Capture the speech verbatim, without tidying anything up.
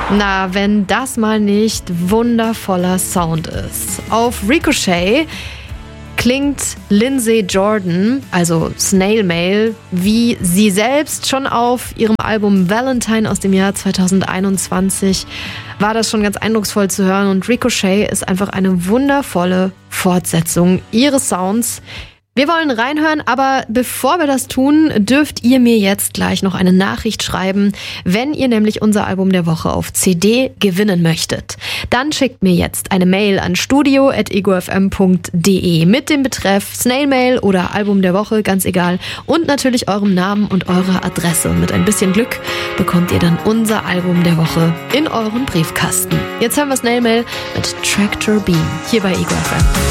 Na, wenn das mal nicht wundervoller Sound ist. Auf Ricochet klingt Lindsay Jordan, also Snail Mail, wie sie selbst. Schon auf ihrem Album Valentine aus dem Jahr zweitausendeinundzwanzig war das schon ganz eindrucksvoll zu hören. Und Ricochet ist einfach eine wundervolle Fortsetzung ihres Sounds. Wir wollen reinhören, aber bevor wir das tun, dürft ihr mir jetzt gleich noch eine Nachricht schreiben, wenn ihr nämlich unser Album der Woche auf C D gewinnen möchtet. Dann schickt mir jetzt eine Mail an studio at ego f m punkt d e mit dem Betreff Snail Mail oder Album der Woche, ganz egal, und natürlich eurem Namen und eurer Adresse. Und mit ein bisschen Glück bekommt ihr dann unser Album der Woche in euren Briefkasten. Jetzt hören wir Snail Mail mit Tractor Beam hier bei Ego F M.